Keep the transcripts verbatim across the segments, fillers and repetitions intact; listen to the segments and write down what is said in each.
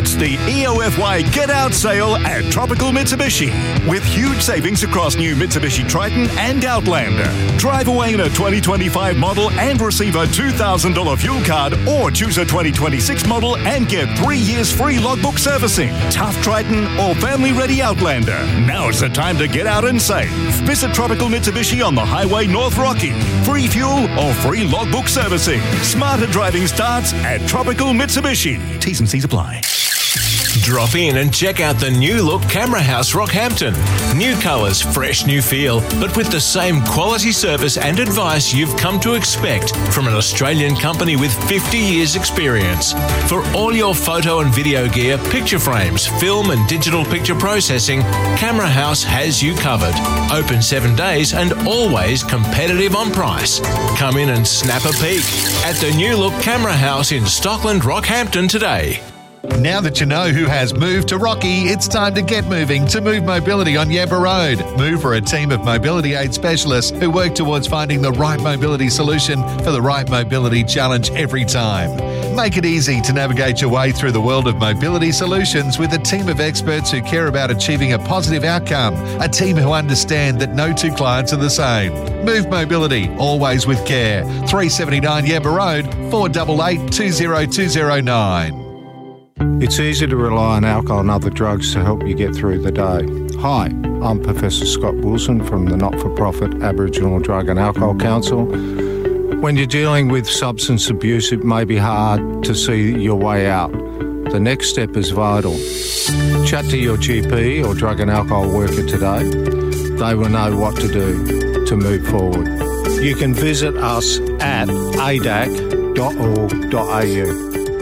It's the E O F Y Get Out sale at Tropical Mitsubishi. With huge savings across new Mitsubishi Triton and Outlander. Drive away in a twenty twenty-five model and receive a two thousand dollars fuel card, or choose a twenty twenty-six model and get three years free logbook servicing. Tough Triton or family-ready Outlander. Now's the time to get out and save. Visit Tropical Mitsubishi on the highway North Rocky. Free fuel or free logbook servicing. Smarter driving starts at Tropical Mitsubishi. T's and C's apply. Drop in and check out the new look Camera House Rockhampton. New colours, fresh new feel, but with the same quality service and advice you've come to expect from an Australian company with fifty years experience. For all your photo and video gear, picture frames, film and digital picture processing, Camera House has you covered. Open seven days and always competitive on price. Come in and snap a peek at the new look Camera House in Stockland, Rockhampton today. Now that you know who has moved to Rocky, it's time to get moving to Move Mobility on Yabba Road. Move are a team of mobility aid specialists who work towards finding the right mobility solution for the right mobility challenge every time. Make it easy to navigate your way through the world of mobility solutions with a team of experts who care about achieving a positive outcome. A team who understand that no two clients are the same. Move Mobility, always with care. three seventy-nine Yabba Road, four eight eight, two zero two zero nine. It's easy to rely on alcohol and other drugs to help you get through the day. Hi, I'm Professor Scott Wilson from the not-for-profit Aboriginal Drug and Alcohol Council. When you're dealing with substance abuse, it may be hard to see your way out. The next step is vital. Chat to your G P or drug and alcohol worker today. They will know what to do to move forward. You can visit us at a d a c dot org dot a u.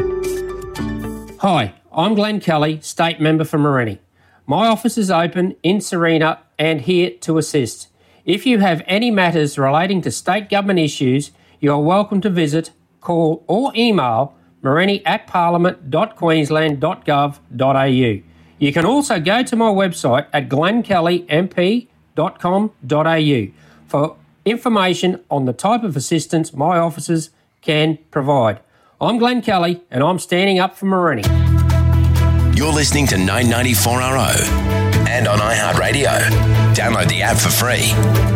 Hi, I'm Glenn Kelly, State Member for Morenni. My office is open in Serena and here to assist. If you have any matters relating to state government issues, you are welcome to visit, call or email morenni at parliament dot queensland dot gov dot a u. You can also go to my website at glenn kelly m p dot com dot a u for information on the type of assistance my offices can provide. I'm Glenn Kelly, and I'm standing up for Morenni. You're listening to nine ninety-four R O and on iHeartRadio. Download the app for free.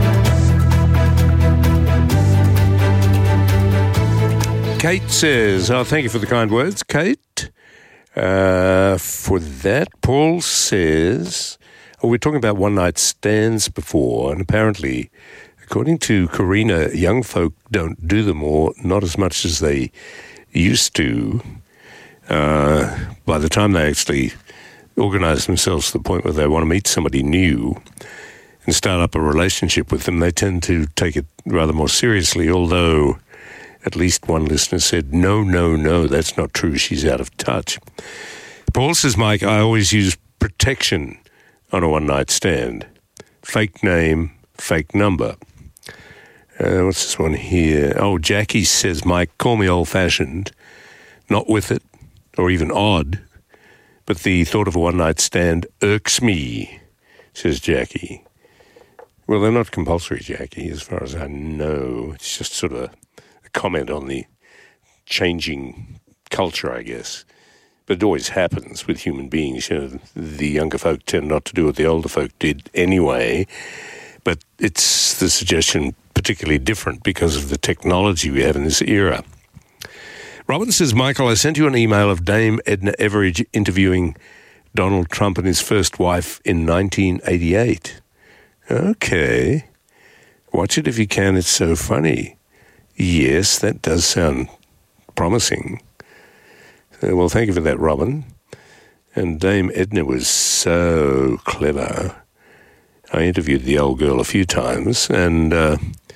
Kate says, oh, thank you for the kind words, Kate. Uh, for that, Paul says, oh, we're talking about one-night stands before, and apparently, according to Karina, young folk don't do them, or not as much as they used to. Uh, by the time they actually organise themselves to the point where they want to meet somebody new and start up a relationship with them, they tend to take it rather more seriously, although at least one listener said, no, no, no, that's not true, she's out of touch. Paul says, Mike, I always use protection on a one-night stand. Fake name, fake number. Uh, what's this one here? Oh, Jackie says, Mike, call me old-fashioned, not with it, or even odd, but the thought of a one-night stand irks me, says Jackie. Well, they're not compulsory, Jackie, as far as I know. It's just sort of a comment on the changing culture, I guess. But it always happens with human beings. You know, the younger folk tend not to do what the older folk did anyway, but it's the suggestion particularly different because of the technology we have in this era. Robin says, Michael, I sent you an email of Dame Edna Everage interviewing Donald Trump and his first wife in nineteen eighty-eight. Okay. Watch it if you can. It's so funny. Yes, that does sound promising. Uh, well, thank you for that, Robin. And Dame Edna was so clever. I interviewed the old girl a few times, and uh,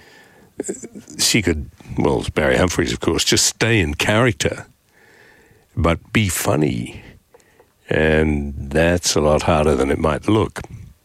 she could, well, it's Barry Humphries, of course, just stay in character, but be funny. And that's a lot harder than it might look.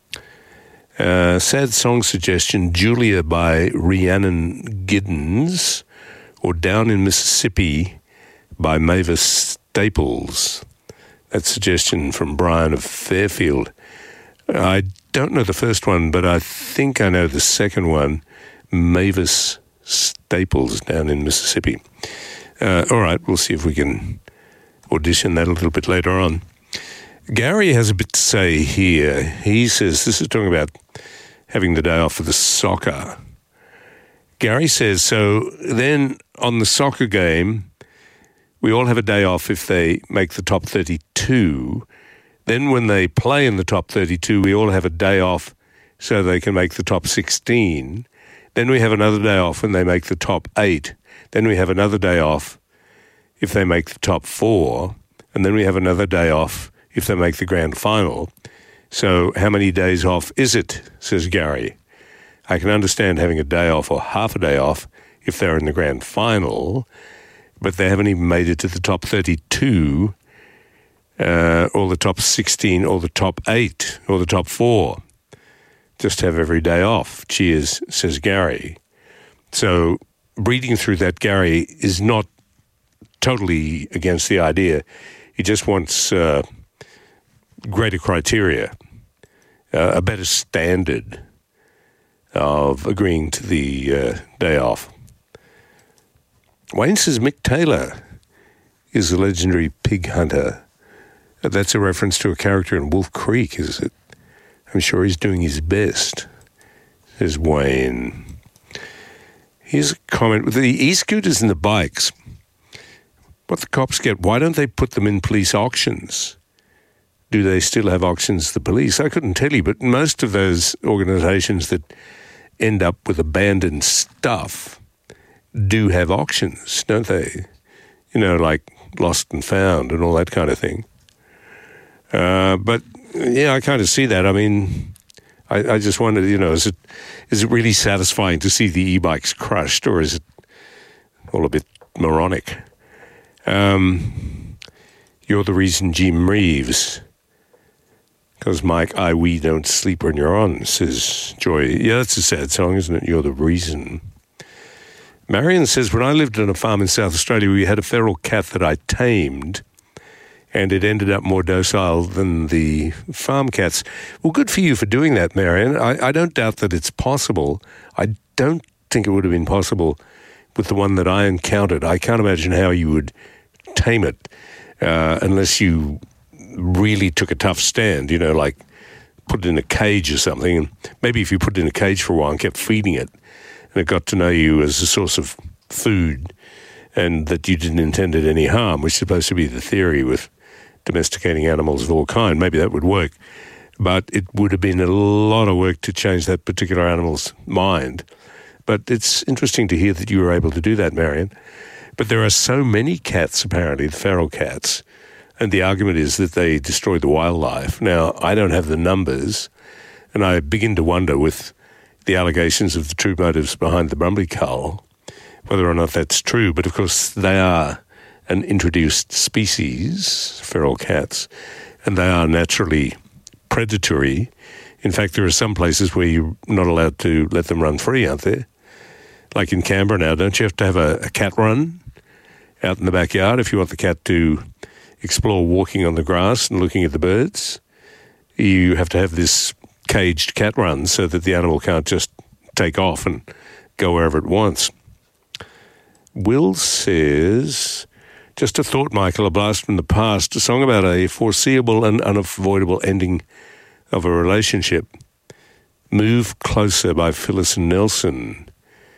Uh, sad song suggestion, Julia by Rhiannon Giddens, or Down in Mississippi by Mavis Staples. That suggestion from Brian of Fairfield. I don't know the first one, but I think I know the second one, Mavis Staples, Down in Mississippi. Uh, all right, we'll see if we can audition that a little bit later on. Gary has a bit to say here. He says, this is talking about having the day off for the soccer. Gary says, so then on the soccer game, we all have a day off if they make the top thirty-two. Then when they play in the top thirty-two, we all have a day off so they can make the top sixteen. Then we have another day off when they make the top eight. Then we have another day off if they make the top four. And then we have another day off if they make the grand final. So how many days off is it, says Gary. I can understand having a day off or half a day off if they're in the grand final, but they haven't even made it to the top thirty-two, uh, or the top sixteen, or the top eight, or the top four. Just have every day off. Cheers, says Gary. So reading through that, Gary is not totally against the idea. He just wants uh, greater criteria, uh, a better standard of agreeing to the uh, day off. Wayne says Mick Taylor is a legendary pig hunter. That's a reference to a character in Wolf Creek, is it? I'm sure he's doing his best, says Wayne. Here's a comment. With the e-scooters and the bikes, what the cops get, why don't they put them in police auctions? Do they still have auctions, the police? I couldn't tell you, but most of those organisations that end up with abandoned stuff do have auctions, don't they? You know, like Lost and Found and all that kind of thing. Uh, but, yeah, I kind of see that. I mean, I, I just wondered, you know, is it is it really satisfying to see the e-bikes crushed, or is it all a bit moronic? Um, you're the reason, Jim Reeves. Because Mike, I, we don't sleep when you're on, says Joy. Yeah, that's a sad song, isn't it? You're the reason. Marion says, when I lived on a farm in South Australia, we had a feral cat that I tamed, and it ended up more docile than the farm cats. Well, good for you for doing that, Marion. I, I don't doubt that it's possible. I don't think it would have been possible with the one that I encountered. I can't imagine how you would tame it uh, unless you really took a tough stand, you know, like put it in a cage or something. And maybe if you put it in a cage for a while and kept feeding it, and it got to know you as a source of food, and that you didn't intend it any harm, which is supposed to be the theory with domesticating animals of all kind, maybe that would work. But it would have been a lot of work to change that particular animal's mind. But it's interesting to hear that you were able to do that, Marion. But there are so many cats, apparently, the feral cats, and the argument is that they destroy the wildlife. Now, I don't have the numbers, and I begin to wonder with the allegations of the true motives behind the Brumley cull, whether or not that's true. But, of course, they are an introduced species, feral cats, and they are naturally predatory. In fact, there are some places where you're not allowed to let them run free, aren't there? Like in Canberra now, don't you have to have a, a cat run out in the backyard if you want the cat to explore walking on the grass and looking at the birds? You have to have this caged cat run so that the animal can't just take off and go wherever it wants. Will says, just a thought, Michael, a blast from the past, a song about a foreseeable and unavoidable ending of a relationship. Move Closer by Phyllis Nelson.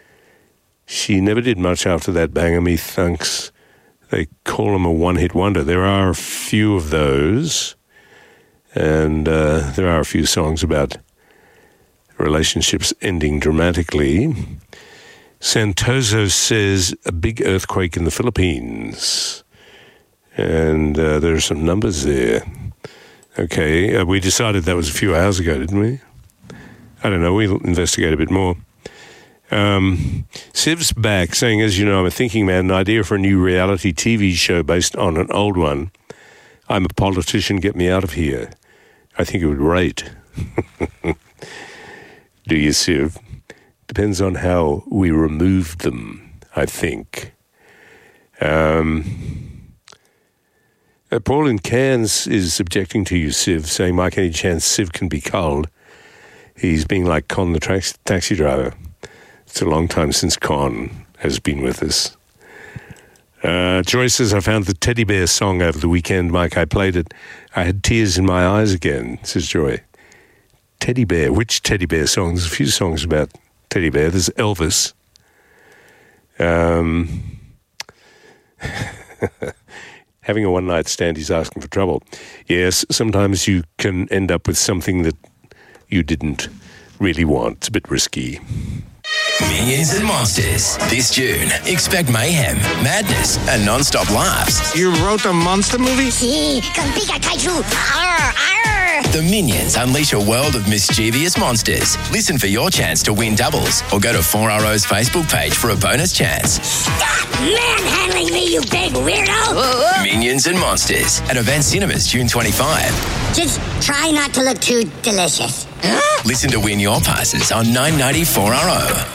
She never did much after that banger, me thanks. They call him a one-hit wonder. There are a few of those, and uh, there are a few songs about relationships ending dramatically. Santoso says, a big earthquake in the Philippines. And uh, there are some numbers there. Okay, uh, we decided that was a few hours ago, didn't we? I don't know, we'll investigate a bit more. Um, Siv's back saying, as you know, I'm a thinking man, an idea for a new reality T V show based on an old one. I'm a politician, get me out of here. I think it would rate. Do you, Siv? Depends on how we remove them, I think. Um, uh, Paul in Cairns is objecting to you, Siv, saying, Mike, any chance Siv can be culled? He's being like Con the tax- taxi driver. It's a long time since Con has been with us. Uh, Joy says, I found the Teddy Bear song over the weekend, Mike. I played it. I had tears in my eyes again, says Joy. Teddy Bear. Which Teddy Bear song? There's a few songs about Teddy Bear. There's Elvis. Um, having a one-night stand, he's asking for trouble. Yes, sometimes you can end up with something that you didn't really want. It's a bit risky. Minions and Monsters. This June, expect mayhem, madness, and non-stop laughs. You wrote a monster movie? Sí, con pica kaiju. Arr, arr. The Minions unleash a world of mischievous monsters. Listen for your chance to win doubles or go to four R O's Facebook page for a bonus chance. Stop manhandling me, you big weirdo. Minions and Monsters at Event Cinemas June twenty-fifth. Just try not to look too delicious. Huh? Listen to win your passes on nine ninety four R O.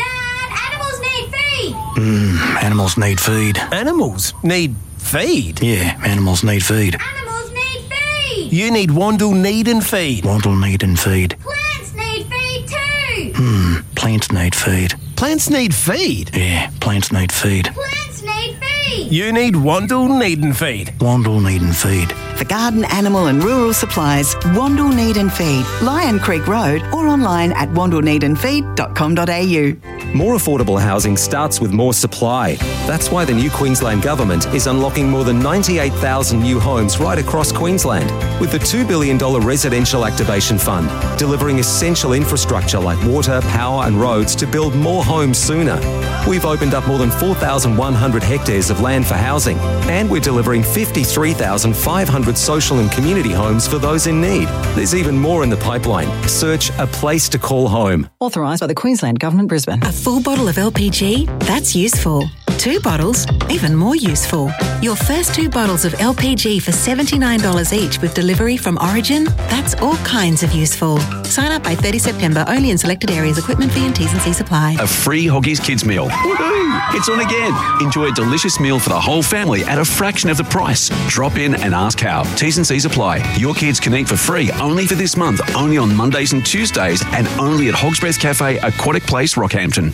Mmm, animals need feed. Animals need feed? Yeah, animals need feed. Animals need feed. You need Wandle Need and Feed. Wandle need and feed. Plants need feed too. Hmm, plants need feed. Plants need feed? Yeah, plants need feed. Plants need feed. You need Wandle Need and Feed. Wandle need and feed. For garden, animal and rural supplies, Wandle Need and Feed, Lion Creek Road, or online at wandle need and feed dot com dot a u. More affordable housing starts with more supply. That's why the new Queensland Government is unlocking more than ninety-eight thousand new homes right across Queensland with the two billion dollars Residential Activation Fund, delivering essential infrastructure like water, power and roads to build more homes sooner. We've opened up more than four thousand one hundred hectares of land for housing, and we're delivering fifty-three thousand five hundred social and community homes for those in need. There's even more in the pipeline. Search A Place to Call Home. Authorised by the Queensland Government, Brisbane. A full bottle of L P G? That's useful. Two bottles? Even more useful. Your first two bottles of L P G for seventy-nine dollars each with delivery from Origin? That's all kinds of useful. Sign up by thirtieth September, only in selected areas. Equipment fee and T's and C's apply. A free Hoggies Kids meal. Woohoo! It's on again. Enjoy a delicious meal for the whole family at a fraction of the price. Drop in and ask how. T's and C's apply. Your kids can eat for free only for this month, only on Mondays and Tuesdays, and only at Hog's Breath Cafe, Aquatic Place, Rockhampton.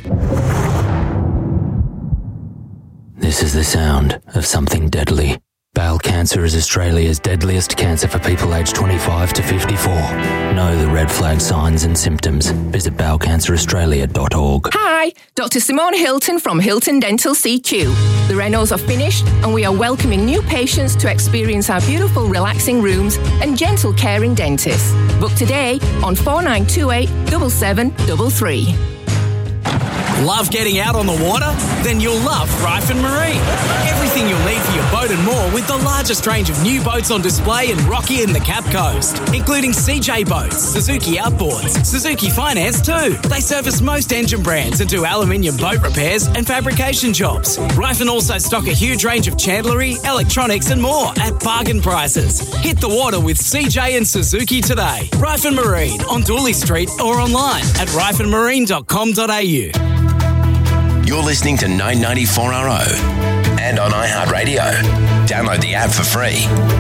This is the sound of something deadly. Bowel cancer is Australia's deadliest cancer for people aged twenty-five to fifty-four. Know the red flag signs and symptoms. Visit bowel cancer australia dot org. Hi, Doctor Simone Hilton from Hilton Dental C Q. The renos are finished and we are welcoming new patients to experience our beautiful relaxing rooms and gentle caring dentists. Book today on four nine two eight, seven seven three three. Love getting out on the water? Then you'll love Ryford Marine. Everything you'll need for your boat and more with the largest range of new boats on display in Rocky and the Cap Coast, including C J Boats, Suzuki Outboards, Suzuki Finance too. They service most engine brands and do aluminium boat repairs and fabrication jobs. Ryford also stock a huge range of chandlery, electronics and more at bargain prices. Hit the water with C J and Suzuki today. Ryford Marine on Dooley Street or online at ryford marine dot com dot a u. You're listening to nine ninety-four R O and on iHeartRadio. Download the app for free.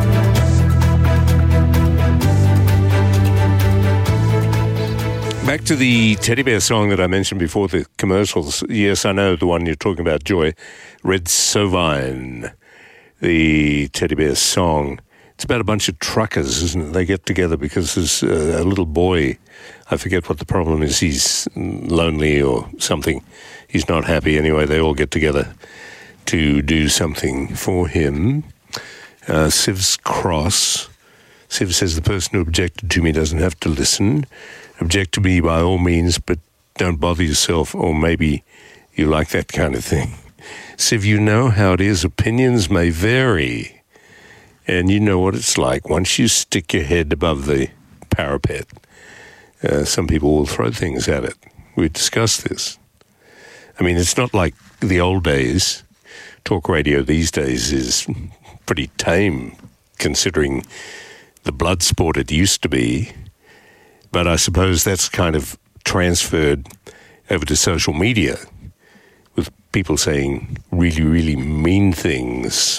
Back to the Teddy Bear song that I mentioned before the commercials. Yes, I know the one you're talking about, Joy. Red Sovine, the Teddy Bear song. It's about a bunch of truckers, isn't it? They get together because there's a, a little boy. I forget what the problem is. He's lonely or something. He's not happy. Anyway, they all get together to do something for him. Uh, Civ's cross. Civ says the person who objected to me doesn't have to listen. Object to me by all means, but don't bother yourself, or maybe you like that kind of thing. Civ, you know how it is. Opinions may vary. And you know what it's like. Once you stick your head above the parapet, uh, some people will throw things at it. We discussed this. I mean, it's not like the old days. Talk radio these days is pretty tame, considering the blood sport it used to be. But I suppose that's kind of transferred over to social media, with people saying really, really mean things.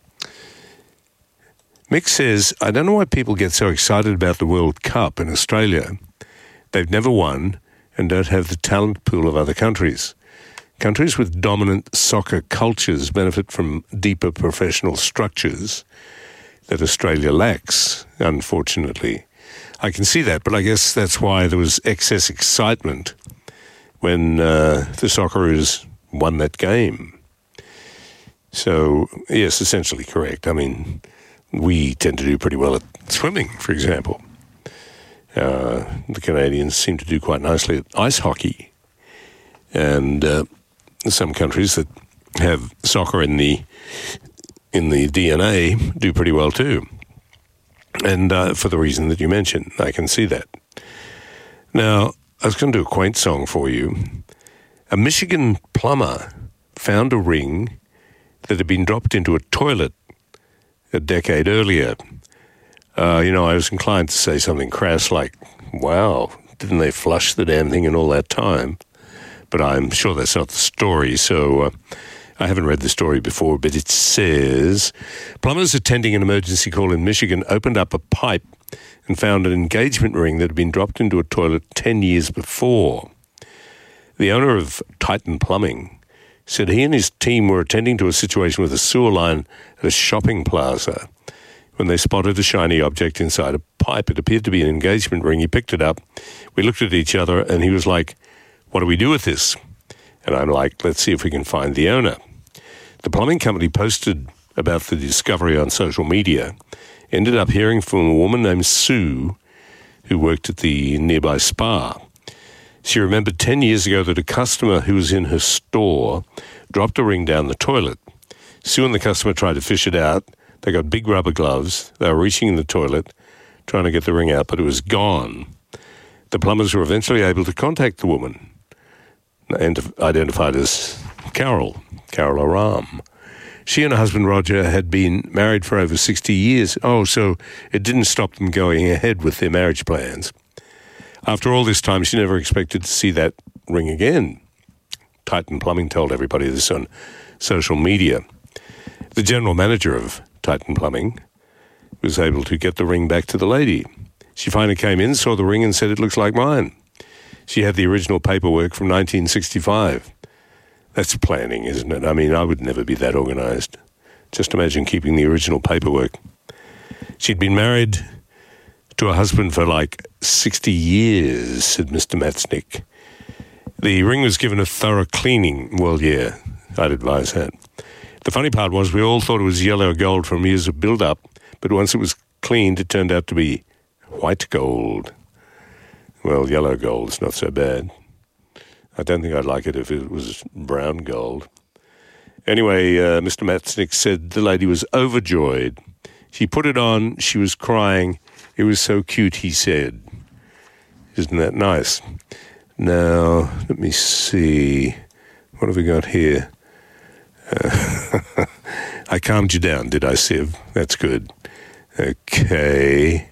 Mick says, I don't know why people get so excited about the World Cup in Australia. They've never won and don't have the talent pool of other countries. Countries with dominant soccer cultures benefit from deeper professional structures that Australia lacks, unfortunately. I can see that, but I guess that's why there was excess excitement when uh, the Socceroos won that game. So, yes, essentially correct. I mean, we tend to do pretty well at swimming, for example. Uh, the Canadians seem to do quite nicely at ice hockey. And uh, some countries that have soccer in the in the D N A do pretty well too. And uh, for the reason that you mentioned, I can see that. Now, I was going to do a quaint song for you. A Michigan plumber found a ring that had been dropped into a toilet a decade earlier. Uh, you know, I was inclined to say something crass like, wow, didn't they flush the damn thing in all that time? But I'm sure that's not the story, so uh, I haven't read the story before, but it says, plumbers attending an emergency call in Michigan opened up a pipe and found an engagement ring that had been dropped into a toilet ten years before. The owner of Titan Plumbing said he and his team were attending to a situation with a sewer line at a shopping plaza when they spotted a shiny object inside a pipe. It appeared to be an engagement ring. He picked it up. We looked at each other, and he was like, what do we do with this? And I'm like, let's see if we can find the owner. The plumbing company posted about the discovery on social media, ended up hearing from a woman named Sue who worked at the nearby spa. She remembered ten years ago that a customer who was in her store dropped a ring down the toilet. Sue and the customer tried to fish it out. They got big rubber gloves. They were reaching in the toilet, trying to get the ring out, but it was gone. The plumbers were eventually able to contact the woman, identified as Carol, Carol Aram. She and her husband Roger had been married for over sixty years. Oh, so it didn't stop them going ahead with their marriage plans. After all this time, she never expected to see that ring again. Titan Plumbing told everybody this on social media. The general manager of Titan Plumbing was able to get the ring back to the lady. She finally came in, saw the ring and said, it looks like mine. She had the original paperwork from nineteen sixty-five. That's planning, isn't it? I mean, I would never be that organized. Just imagine keeping the original paperwork. She'd been married to a husband for like sixty years, said Mister Matznick. The ring was given a thorough cleaning. Well, yeah, I'd advise that. The funny part was we all thought it was yellow gold from years of build-up, but once it was cleaned, it turned out to be white gold. Well, yellow gold's not so bad. I don't think I'd like it if it was brown gold. Anyway, uh, Mister Matznick said the lady was overjoyed. She put it on. She was crying. It was so cute, he said. Isn't that nice? Now, let me see. What have we got here? Uh, I calmed you down, did I, Siv? That's good. Okay.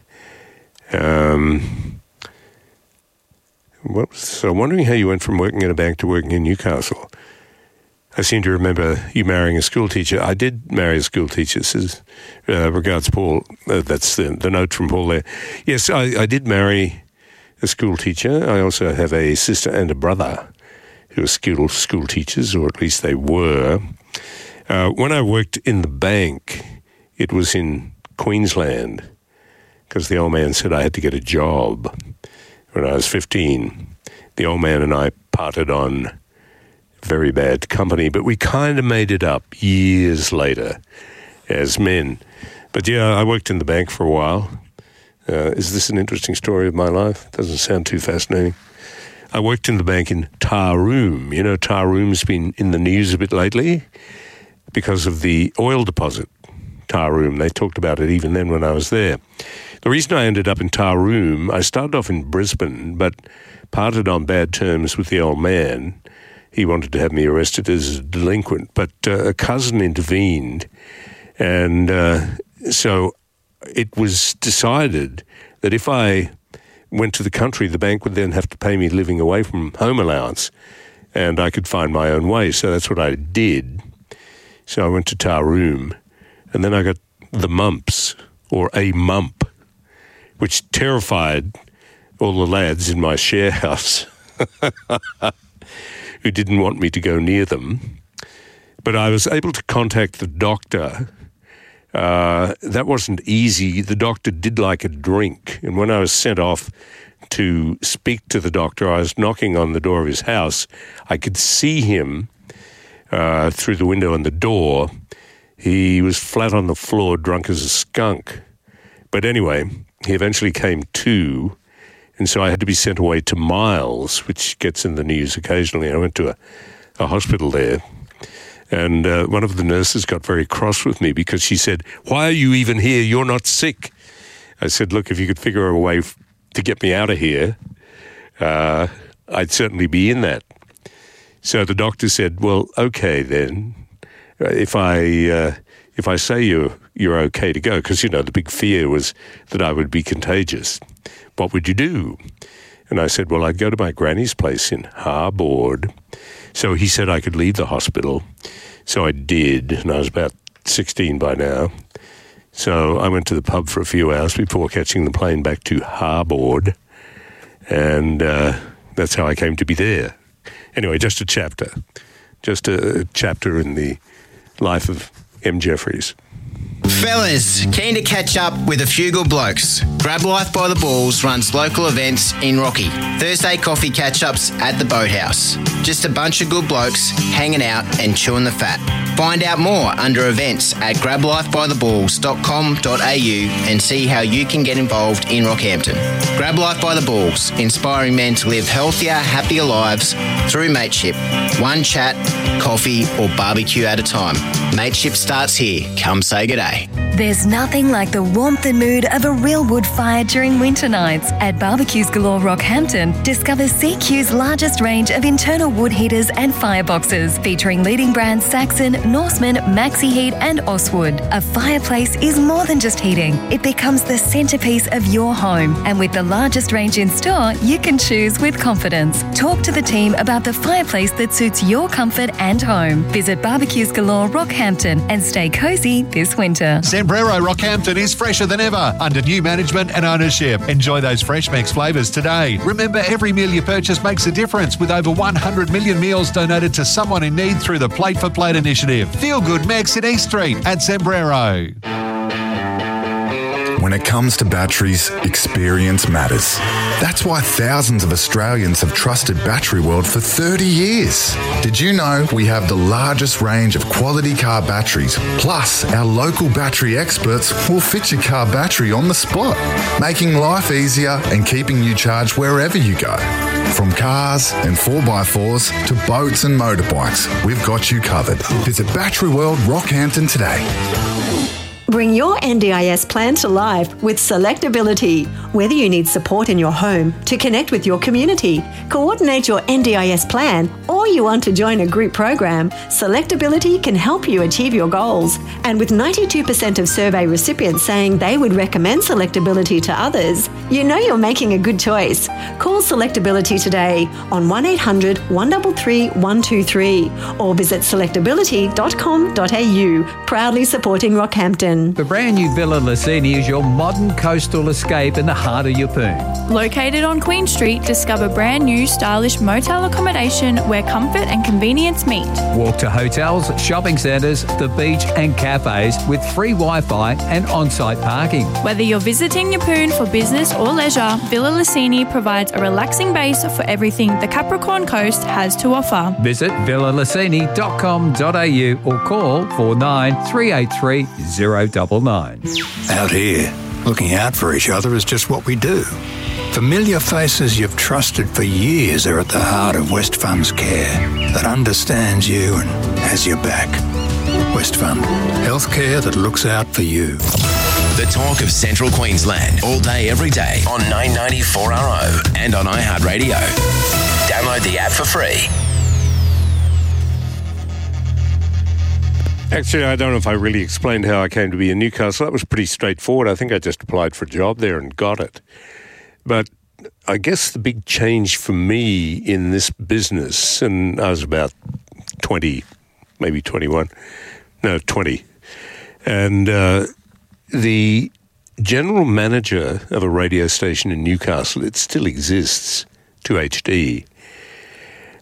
Um... What was, so I'm wondering how you went from working at a bank to working in Newcastle. I seem to remember you marrying a school teacher. I did marry a school teacher, says, uh, regards Paul. Uh, that's the, the note from Paul there. Yes, I, I did marry a school teacher. I also have a sister and a brother who are school, school teachers, or at least they were. Uh, when I worked in the bank, it was in Queensland because the old man said I had to get a job. When I was fifteen, the old man and I parted on very bad company, but we kind of made it up years later as men. But yeah, I worked in the bank for a while. Uh, is this an interesting story of my life? Doesn't sound too fascinating. I worked in the bank in Taroom. You know, Taroom's been in the news a bit lately because of the oil deposit. Taroom, they talked about it even then when I was there. The reason I ended up in Taroom, I started off in Brisbane, but parted on bad terms with the old man. He wanted to have me arrested as a delinquent, but uh, a cousin intervened. And uh, so it was decided that if I went to the country, the bank would then have to pay me living away from home allowance, and I could find my own way. So that's what I did. So I went to Taroom, and then I got the mumps, or a mump, which terrified all the lads in my share house. who didn't want me to go near them. But I was able to contact the doctor. Uh, that wasn't easy. The doctor did like a drink. And when I was sent off to speak to the doctor, I was knocking on the door of his house. I could see him uh, through the window and the door. He was flat on the floor, drunk as a skunk. But anyway, he eventually came to, and so I had to be sent away to Miles, which gets in the news occasionally. I went to a, a hospital there. And uh, one of the nurses got very cross with me because she said, "Why are you even here? You're not sick." I said, "Look, if you could figure a way f- to get me out of here, uh, I'd certainly be in that." So the doctor said, "Well, okay then, if I uh, if I say you're, you're okay to go," because, you know, the big fear was that I would be contagious, "what would you do?" And I said, "Well, I'd go to my granny's place in Harbord." So he said I could leave the hospital. So I did, and I was about sixteen by now. So I went to the pub for a few hours before catching the plane back to Harbord, and uh, that's how I came to be there. Anyway, just a chapter. Just a chapter in the life of M. Jeffries. Fellas, keen to catch up with a few good blokes. Grab Life by the Balls runs local events in Rocky. Thursday coffee catch-ups at the Boathouse. Just a bunch of good blokes hanging out and chewing the fat. Find out more under events at grab life by the balls dot com dot a u and see how you can get involved in Rockhampton. Grab Life by the Balls, inspiring men to live healthier, happier lives through mateship. One chat, coffee or barbecue at a time. Mateship starts here. Come say good day. There's nothing like the warmth and mood of a real wood fire during winter nights. At Barbecues Galore Rockhampton, discover C Q's largest range of internal wood heaters and fireboxes, featuring leading brands Saxon, Norseman, Maxi Heat and Oswood. A fireplace is more than just heating. It becomes the centrepiece of your home. And with the largest range in store, you can choose with confidence. Talk to the team about the fireplace that suits your comfort and home. Visit Barbecues Galore Rockhampton and stay cosy this winter. Sombrero Rockhampton is fresher than ever under new management and ownership. Enjoy those fresh Mex flavours today. Remember, every meal you purchase makes a difference, with over one hundred million meals donated to someone in need through the Plate for Plate initiative. Feel good Mex in East Street at Sombrero. When it comes to batteries, experience matters. That's why thousands of Australians have trusted Battery World for thirty years. Did you know we have the largest range of quality car batteries? Plus, our local battery experts will fit your car battery on the spot, making life easier and keeping you charged wherever you go. From cars and four by fours to boats and motorbikes, we've got you covered. Visit Battery World Rockhampton today. Bring your N D I S plan to life with Selectability. Whether you need support in your home to connect with your community, coordinate your N D I S plan, or you want to join a group program, Selectability can help you achieve your goals. And with ninety-two percent of survey recipients saying they would recommend Selectability to others, you know you're making a good choice. Call Selectability today on one eight hundred, one three three, one two three or visit selectability dot com dot a u, proudly supporting Rockhampton. The brand new Villa Licini is your modern coastal escape in the heart of Yeppoon. Located on Queen Street, discover brand new stylish motel accommodation where comfort and convenience meet. Walk to hotels, shopping centres, the beach and cafes with free Wi-Fi and on-site parking. Whether you're visiting Yeppoon for business or leisure, Villa Licini provides a relaxing base for everything the Capricorn Coast has to offer. Visit villa licini dot com dot a u or call four nine three eight three zero nine nine. Out here, looking out for each other is just what we do. Familiar faces you've trusted for years are at the heart of Westfunds Care that understands you and has your back. Westfund, healthcare that looks out for you. The talk of Central Queensland, all day, every day on nine ninety four R O and on iHeartRadio. Download the app for free. Actually, I don't know if I really explained how I came to be in Newcastle. That was pretty straightforward. I think I just applied for a job there and got it. But I guess the big change for me in this business, and I was about twenty, maybe twenty-one, no, twenty, and uh, the general manager of a radio station in Newcastle, it still exists, two H D,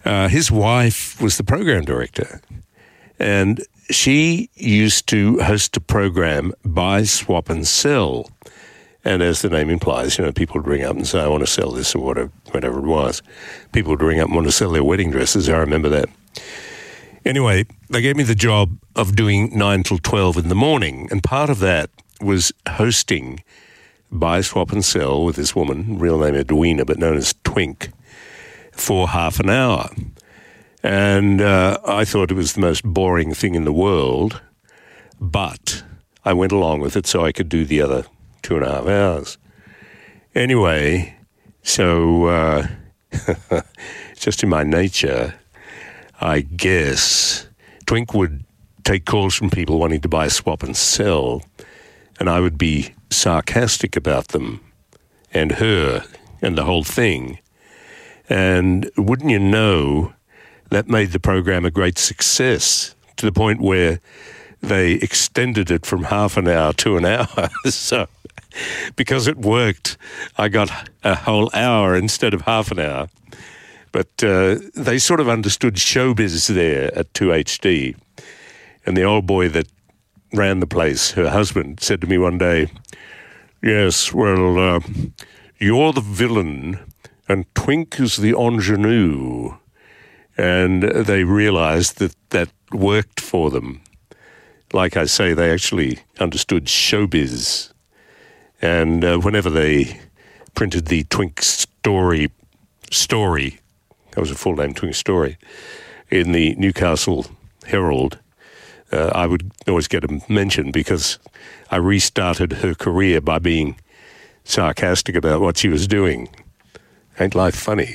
Uh, his wife was the program director, and she used to host a program, Buy, Swap and Sell. And as the name implies, you know, people would ring up and say, I want to sell this or whatever, whatever it was. People would ring up and want to sell their wedding dresses. I remember that. Anyway, they gave me the job of doing nine till twelve in the morning, and part of that was hosting Buy, Swap and Sell with this woman, real name Edwina, but known as Twink, for half an hour. And uh, I thought it was the most boring thing in the world, but I went along with it so I could do the other two and a half hours. Anyway, so uh, just in my nature, I guess, Twink would take calls from people wanting to buy, swap and sell, and I would be sarcastic about them and her and the whole thing. And wouldn't you know, that made the program a great success to the point where they extended it from half an hour to an hour. So because it worked, I got a whole hour instead of half an hour. But uh, they sort of understood showbiz there at two H D. And the old boy that ran the place, her husband, said to me one day, yes, well, uh, you're the villain and Twink is the ingenue. And they realized that that worked for them. Like I say, they actually understood showbiz. And uh, whenever they printed the Twink story, story, that was a full name, Twink Story, in the Newcastle Herald, uh, I would always get a mention because I restarted her career by being sarcastic about what she was doing. Ain't life funny?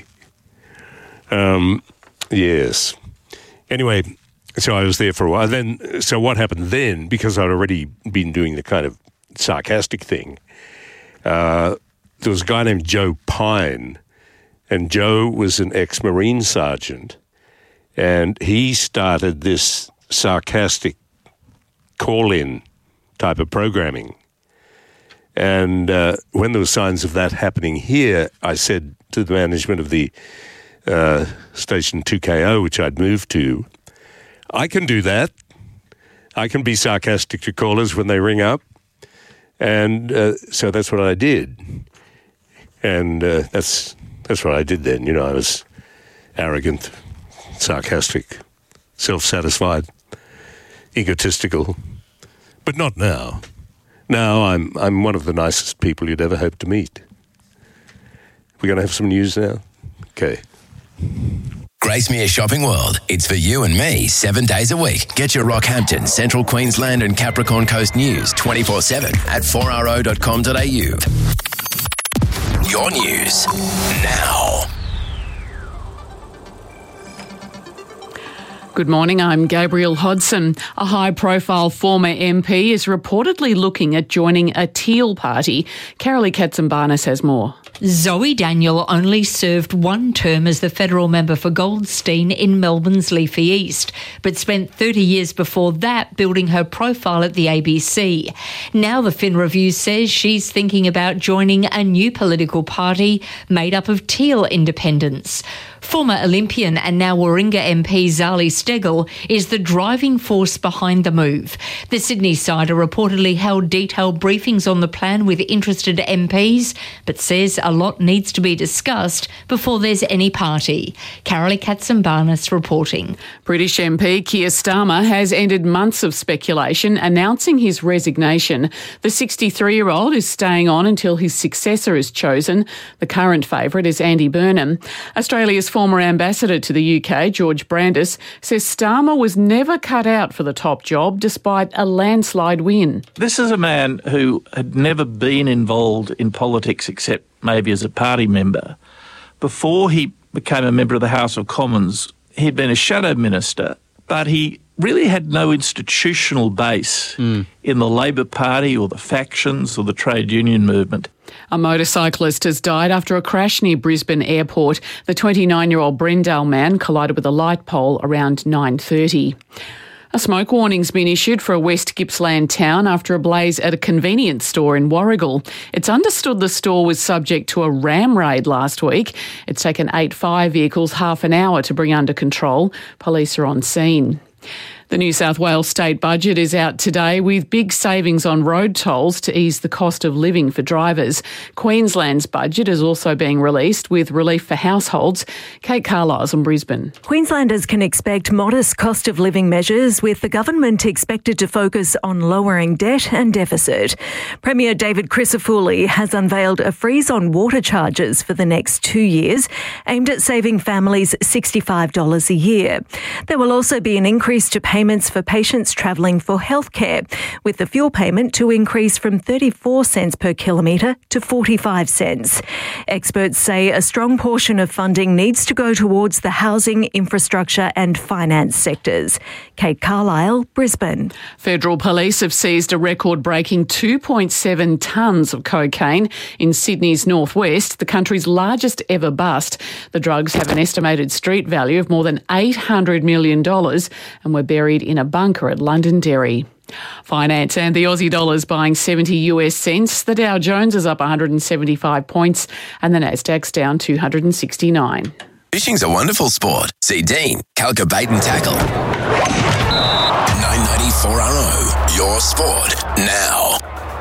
Um, yes. Anyway, so I was there for a while. Then, so what happened then, because I'd already been doing the kind of sarcastic thing, uh, there was a guy named Joe Pine, and Joe was an ex-Marine sergeant, and he started this sarcastic call-in type of programming. And uh, when there were signs of that happening here, I said to the management of the uh, station two K O, which I'd moved to, I can do that. I can be sarcastic to callers when they ring up. And uh, so that's what I did. And uh, that's that's what I did then. You know, I was arrogant, sarcastic, self-satisfied, egotistical, but not now. Now I'm I'm one of the nicest people you'd ever hope to meet. We're going to have some news now? Okay. Gracemere Shopping World. It's for you and me seven days a week. Get your Rockhampton, Central Queensland and Capricorn Coast news twenty-four seven at four r o dot com dot a u. Your news now. Good morning, I'm Gabrielle Hodson. A high-profile former M P is reportedly looking at joining a Teal party. Carolee Katzenbarner says more. Zoe Daniel only served one term as the federal member for Goldstein in Melbourne's Leafy East, but spent thirty years before that building her profile at the A B C. Now the Fin Review says she's thinking about joining a new political party made up of Teal independents. Former Olympian and now Warringah M P Zali Steggall is the driving force behind the move. The Sydney Sider reportedly held detailed briefings on the plan with interested M Ps, but says a lot needs to be discussed before there's any party. Carolee Katzenbarner reporting. British M P Keir Starmer has ended months of speculation, announcing his resignation. The sixty-three-year-old is staying on until his successor is chosen. The current favourite is Andy Burnham. Australia's former ambassador to the U K, George Brandis, says Starmer was never cut out for the top job despite a landslide win. This is a man who had never been involved in politics except maybe as a party member. Before he became a member of the House of Commons, he'd been a shadow minister, but he really had no institutional base mm. in the Labor Party or the factions or the trade union movement. A motorcyclist has died after a crash near Brisbane Airport. The twenty-nine-year-old Brendale man collided with a light pole around nine thirty. A smoke warning's been issued for a West Gippsland town after a blaze at a convenience store in Warrigal. It's understood the store was subject to a ram raid last week. It's taken eight fire vehicles half an hour to bring under control. Police are on scene. The New South Wales state budget is out today with big savings on road tolls to ease the cost of living for drivers. Queensland's budget is also being released with relief for households. Kate Carlisle's in Brisbane. Queenslanders can expect modest cost of living measures, with the government expected to focus on lowering debt and deficit. Premier David Crisafulli has unveiled a freeze on water charges for the next two years, aimed at saving families sixty-five dollars a year. There will also be an increase to pay payments for patients travelling for healthcare, with the fuel payment to increase from thirty-four cents per kilometre to forty-five cents. Experts say a strong portion of funding needs to go towards the housing, infrastructure and finance sectors. Kate Carlisle, Brisbane. Federal police have seized a record-breaking two point seven tonnes of cocaine in Sydney's northwest, the country's largest ever bust. The drugs have an estimated street value of more than eight hundred million dollars and were buried in a bunker at Londonderry. Finance and the Aussie dollar's buying seventy US cents. The Dow Jones is up one hundred seventy-five points and the Nasdaq's down two hundred sixty-nine. Fishing's a wonderful sport. See Dean, Calca Bait and Tackle. nine ninety-four R O, your sport now.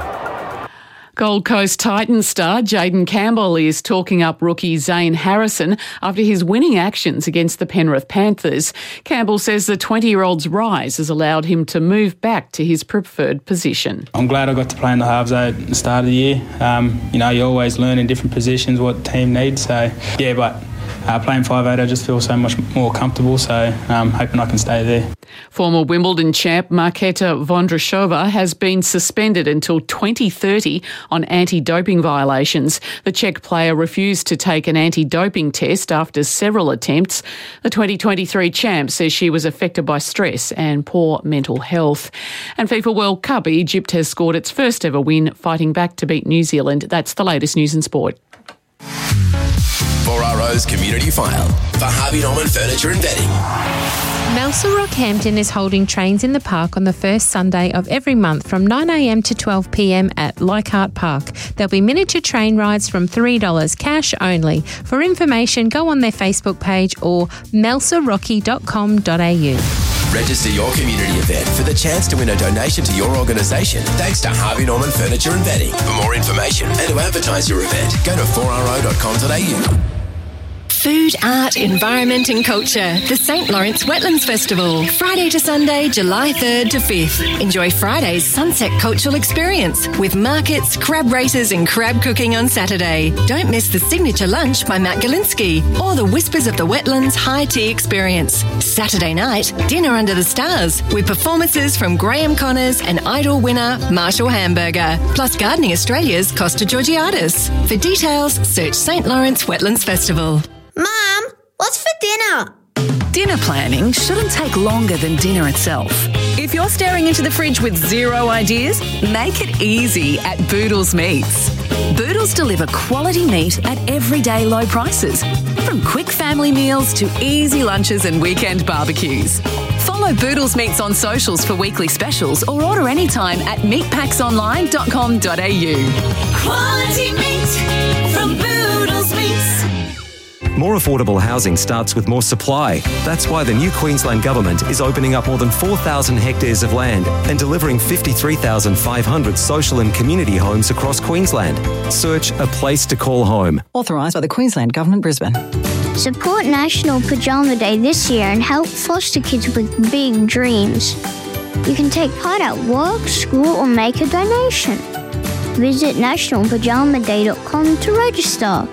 Gold Coast Titans star Jayden Campbell is talking up rookie Zane Harrison after his winning actions against the Penrith Panthers. Campbell says the twenty-year-old's rise has allowed him to move back to his preferred position. I'm glad I got to play in the halves at the start of the year. Um, you know, you always learn in different positions what the team needs. So, yeah, but uh, playing five eight, I just feel so much more comfortable. So I'm um, hoping I can stay there. Former Wimbledon champ Marketa Vondrashova has been suspended until twenty thirty on anti-doping violations. The Czech player refused to take an anti-doping test after several attempts. The twenty twenty-three champ says she was affected by stress and poor mental health. And FIFA World Cup, Egypt has scored its first ever win, fighting back to beat New Zealand. That's the latest news and sport. four R O's Community File for Harvey Norman Furniture and Bedding. Melsa Rockhampton is holding Trains in the Park on the first Sunday of every month from nine a m to twelve p m at Leichhardt Park. There'll be miniature train rides from three dollars cash only. For information, go on their Facebook page or melsa rocky dot com dot a u. Register your community event for the chance to win a donation to your organisation thanks to Harvey Norman Furniture and Bedding. For more information and to advertise your event, go to four r o dot com dot a u. Food, art, environment and culture. The Saint Lawrence Wetlands Festival. Friday to Sunday, July third to fifth. Enjoy Friday's Sunset Cultural Experience with markets, crab races and crab cooking on Saturday. Don't miss the signature lunch by Matt Galinsky or the Whispers of the Wetlands High Tea Experience. Saturday night, Dinner Under the Stars with performances from Graham Connors and Idol winner Marshall Hamburger, plus Gardening Australia's Costa Georgiadis. For details, search Saint Lawrence Wetlands Festival. Mum, what's for dinner? Dinner planning shouldn't take longer than dinner itself. If you're staring into the fridge with zero ideas, make it easy at Boodles Meats. Boodles deliver quality meat at everyday low prices, from quick family meals to easy lunches and weekend barbecues. Follow Boodles Meats on socials for weekly specials or order anytime at meat packs online dot com dot a u. Quality meat from Boodles Meats. More affordable housing starts with more supply. That's why the new Queensland Government is opening up more than four thousand hectares of land and delivering fifty-three thousand five hundred social and community homes across Queensland. Search A Place to Call Home. Authorised by the Queensland Government, Brisbane. Support National Pajama Day this year and help foster kids with big dreams. You can take part at work, school or make a donation. Visit national pajama day dot com to register.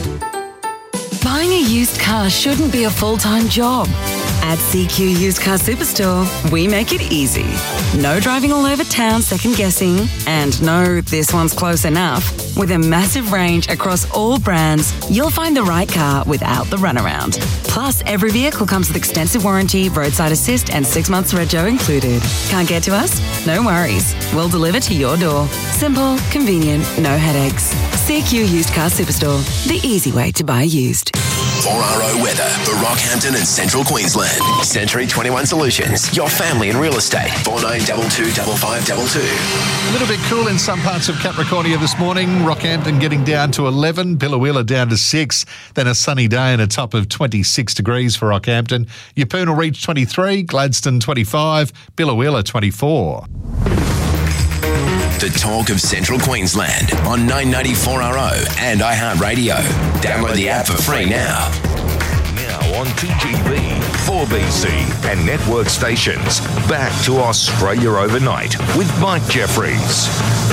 Buying a used car shouldn't be a full-time job. At C Q Used Car Superstore, we make it easy. No driving all over town second-guessing, and no, this one's close enough. With a massive range across all brands, you'll find the right car without the runaround. Plus, every vehicle comes with extensive warranty, roadside assist, and six months rego included. Can't get to us? No worries. We'll deliver to your door. Simple, convenient, no headaches. C Q Used Car Superstore, the easy way to buy used. four R O weather for Rockhampton and Central Queensland. Century twenty-one Solutions, your family in real estate. four nine two two five five two two. A little bit cool in some parts of Capricornia this morning. Rockhampton getting down to eleven, Billawheeler down to six, then a sunny day and a top of twenty-six degrees for Rockhampton. Yeppoon will reach twenty-three, Gladstone twenty-five, Billawheeler twenty-four. The talk of Central Queensland on nine ninety-four R O and iHeartRadio. Download the app for free now. Now on T G V, four B C and network stations. Back to Australia Overnight with Mike Jeffries.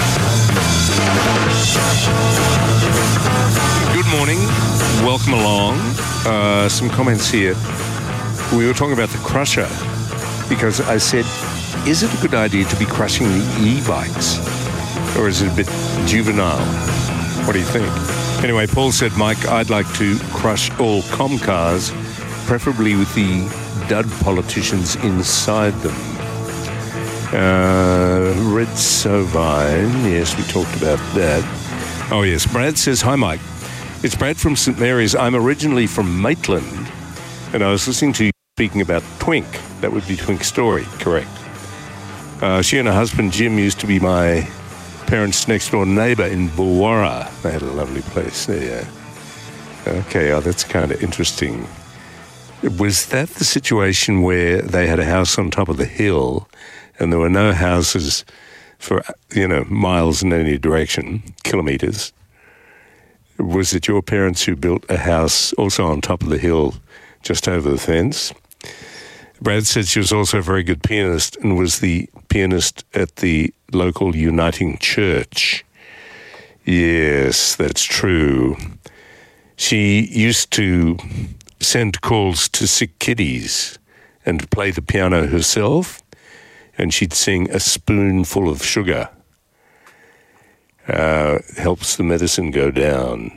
Good morning. Welcome along. Uh, some comments here. We were talking about the crusher because I said, is it a good idea to be crushing the e-bikes? Or is it a bit juvenile? What do you think? Anyway, Paul said, Mike, I'd like to crush all com cars, preferably with the dud politicians inside them. Uh, Red Sovine, yes, we talked about that. Oh, yes, Brad says, hi, Mike. It's Brad from St Mary's. I'm originally from Maitland, and I was listening to you speaking about Twink. That would be Twink Story, correct. Uh, she and her husband, Jim, used to be my parents' next-door neighbour in Bulwarra. They had a lovely place there. Okay, oh, that's kind of interesting. Was that the situation where they had a house on top of the hill and there were no houses for, you know, miles in any direction, kilometres? Was it your parents who built a house also on top of the hill just over the fence? Brad said she was also a very good pianist and was the pianist at the local Uniting Church. Yes, that's true. She used to send calls to sick kiddies and play the piano herself, and she'd sing A Spoonful of Sugar. Uh, helps the medicine go down.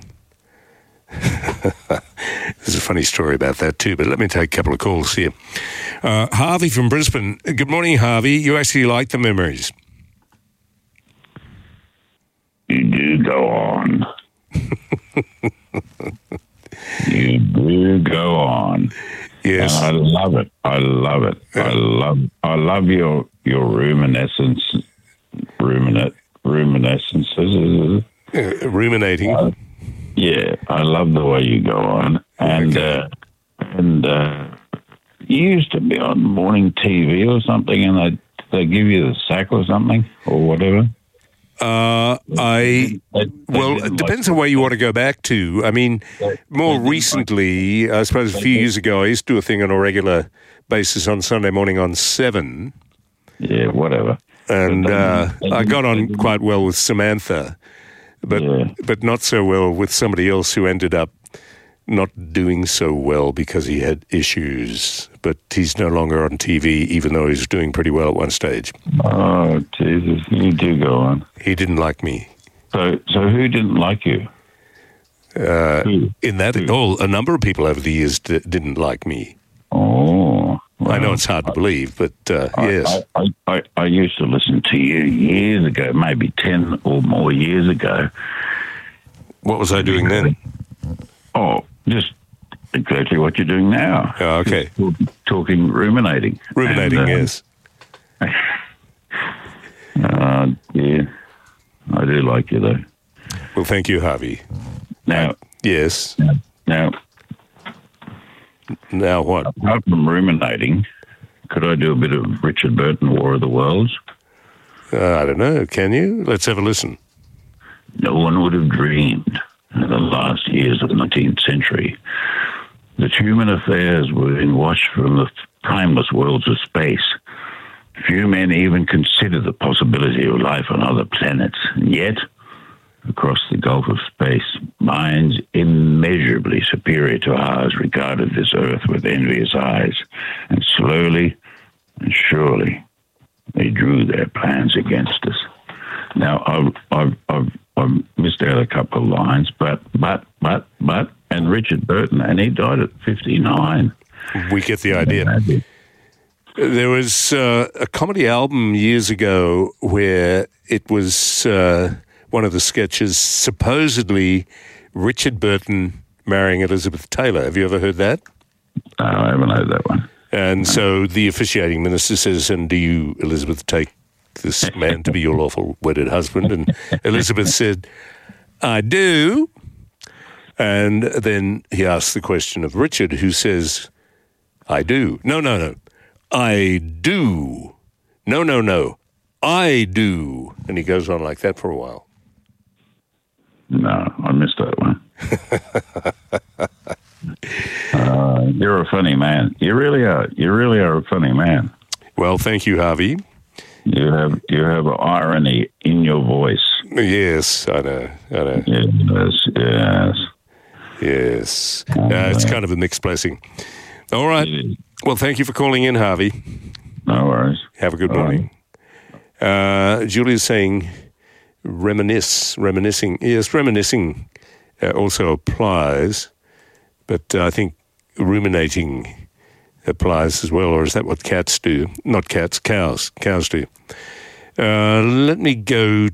There's a funny story about that too, but let me take a couple of calls here. Uh, Harvey from Brisbane. Good morning, Harvey. You actually like the memories? You do go on. You do go on. Yes, I love it. I love it. I love. I love your your ruminescence, ruminate, ruminescences. Uh, ruminating. Uh, yeah, I love the way you go on, and okay. uh, and uh, you used to be on morning T V or something, and they they give you the sack or something or whatever. Uh, I, well, it depends on where you want to go back to. I mean, more recently, I suppose a few years ago, I used to do a thing on a regular basis on Sunday morning on seven. Yeah, whatever. And uh, I got on quite well with Samantha, but but not so well with somebody else who ended up not doing so well because he had issues. But he's no longer on T V, even though he was doing pretty well at one stage. Oh, Jesus, you do go on. He didn't like me. So, so who didn't like you? Uh, in that, oh, a number of people over the years d- didn't like me. Oh, well, I know it's hard to believe, but uh, I, yes. I, I, I used to listen to you years ago, maybe ten or more years ago. What was I doing then? Oh, just exactly what you're doing now. Oh, okay. Talking, talking ruminating. Ruminating, and, uh, yes. uh, yeah, I do like you, though. Well, thank you, Harvey. Now, uh, yes. Now, now what? Apart from ruminating, could I do a bit of Richard Burton, War of the Worlds? Uh, I don't know. Can you? Let's have a listen. No one would have dreamed in the last years of the nineteenth century that human affairs were being watched from the timeless worlds of space. Few men even consider the possibility of life on other planets. And yet, across the gulf of space, minds immeasurably superior to ours regarded this Earth with envious eyes. And slowly and surely, they drew their plans against us. Now, I've, I've, I've, I've missed out a couple of lines, but, but, but, but, and Richard Burton, and he died at fifty-nine. We get the idea. There was uh, a comedy album years ago where it was uh, one of the sketches, supposedly Richard Burton marrying Elizabeth Taylor. Have you ever heard that? No, I haven't heard that one. And so the officiating minister says, and do you, Elizabeth, take this man to be your lawful wedded husband? And Elizabeth said, I do. And then he asks the question of Richard, who says, I do. No, no, no. I do. No, no, no. I do. And he goes on like that for a while. No, I missed that one. uh, you're a funny man. You really are. You really are a funny man. Well, thank you, Harvey. You have you have irony in your voice. Yes, I know. I know. Yes, yes. Yes. Uh, it's kind of a mixed blessing. All right. Well, thank you for calling in, Harvey. No worries. Have a good morning. Uh, Julia's saying reminisce, reminiscing. Yes, reminiscing uh, also applies, but uh, I think ruminating applies as well, or is that what cats do? Not cats, cows. Cows do. Uh, let me go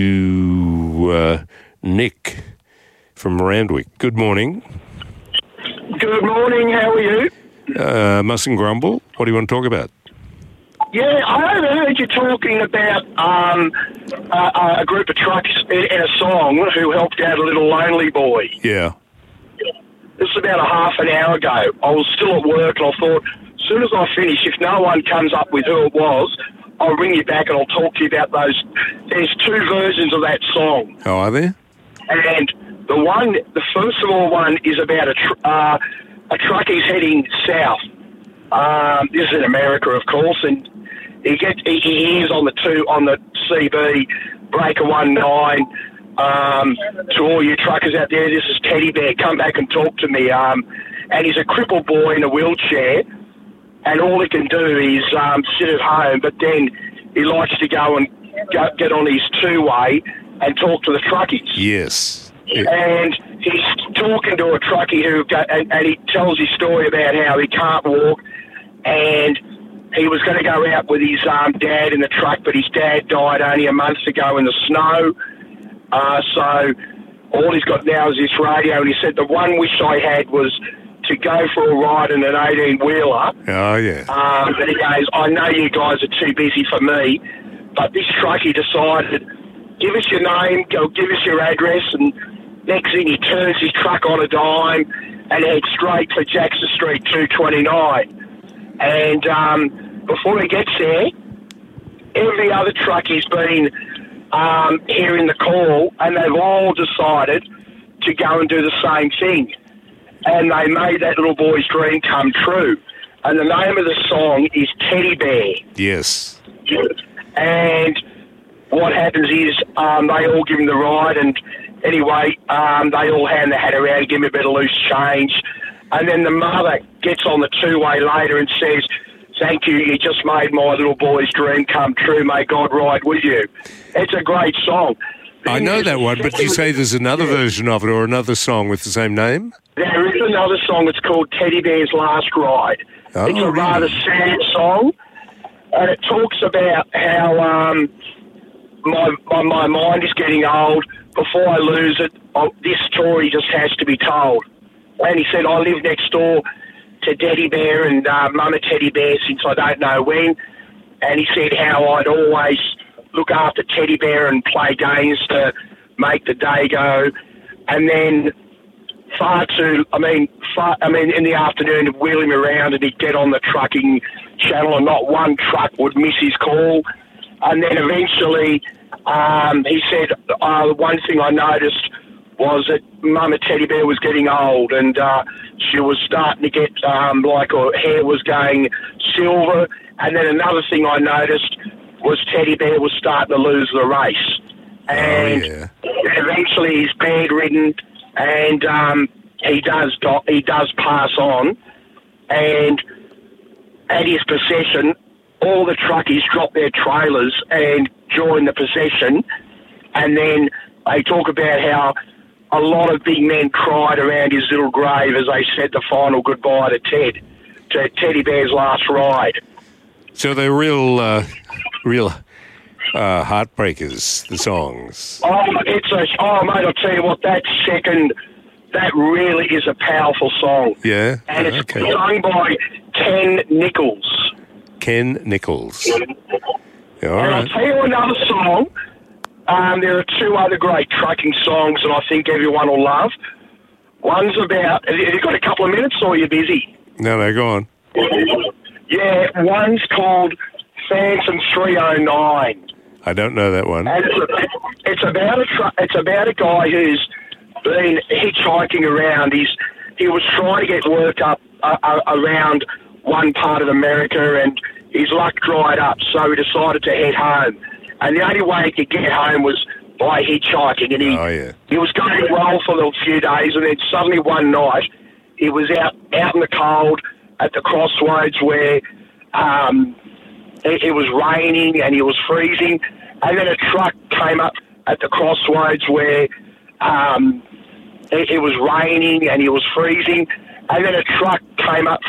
to uh, Nick from Randwick. Good morning. Good morning, how are you? Uh, mustn't grumble. What do you want to talk about? Yeah, I overheard you talking about um, a, a group of trucks in, in a song who helped out a little lonely boy. Yeah. This was about a half an hour ago. I was still at work and I thought, as soon as I finish, if no one comes up with who it was, I'll ring you back and I'll talk to you about those. There's two versions of that song. Oh, are there? And the one, the first of all one is about a, tr- uh, a truckie's heading south. Um, this is in America, of course, and he gets he, he hears on the two on the C B breaker one nine. Um, to all you truckers out there, this is Teddy Bear. Come back and talk to me. Um, and he's a crippled boy in a wheelchair, and all he can do is um, sit at home. But then he likes to go and go, get on his two way and talk to the truckies. Yes. And he's talking to a truckie who, go, and, and he tells his story about how he can't walk, and he was going to go out with his um, dad in the truck, but his dad died only a month ago in the snow. Uh, so all he's got now is this radio, and he said the one wish I had was to go for a ride in an eighteen-wheeler. Oh, yeah. Um, but he goes, I know you guys are too busy for me, but this truckie decided, give us your name, go give us your address, and next thing he turns his truck on a dime and heads straight for Jackson Street two twenty-nine. And um, before he gets there, every other truckie's been um, hearing the call, and they've all decided to go and do the same thing. And they made that little boy's dream come true. And the name of the song is Teddy Bear. Yes. And what happens is um, they all give him the ride, and anyway, um, they all hand their hat around, give him a bit of loose change. And then the mother gets on the two-way later and says, thank you, you just made my little boy's dream come true. May God ride with you. It's a great song. I know that one, but you say there's another version of it or another song with the same name? There is another song. It's called Teddy Bear's Last Ride. Oh, it's a really? rather sad song, and it talks about how um, my, my my mind is getting old. Before I lose it, oh, this story just has to be told. And he said, I live next door to Teddy Bear and uh, Mama Teddy Bear since I don't know when. And he said how I'd always look after Teddy Bear and play games to make the day go. And then far too, I mean, far, I mean, in the afternoon, he'd wheel him around and he'd get on the trucking channel and not one truck would miss his call. And then eventually, um, he said, uh, the one thing I noticed was that Mama Teddy Bear was getting old, and uh, she was starting to get, um, like her hair was going silver. And then another thing I noticed was Teddy Bear was starting to lose the race. And oh, yeah. eventually he's bedridden, and um, he does do- he does pass on. And at his procession, all the truckies drop their trailers and join the procession. And then they talk about how a lot of big men cried around his little grave as they said the final goodbye to Ted, to Teddy Bear's last ride. So they're real, uh, real uh, heartbreakers, the songs. Oh, it's a, oh, mate, I'll tell you what, that second that really is a powerful song. Yeah. And it's okay. sung by Ken Nichols. Ken Nichols. Yeah, all and right. I'll tell you another song. Um, there are two other great trucking songs that I think everyone will love. One's about... Have you got a couple of minutes or are you busy? No, no, go on. Yeah, one's called Phantom three oh nine. I don't know that one. And it's, a, it's about a tr- it's about a guy who's been hitchhiking around. He's he was trying to get work up uh, uh, around one part of America, and his luck dried up, so he decided to head home. And the only way he could get home was by hitchhiking. And he oh, yeah. he was going well for a few days, and then suddenly one night he was out out in the cold at the crossroads where. Um, It, it was raining and he was freezing, and then a truck came up at the crossroads where um, it, it was raining and he was freezing, and then a truck came up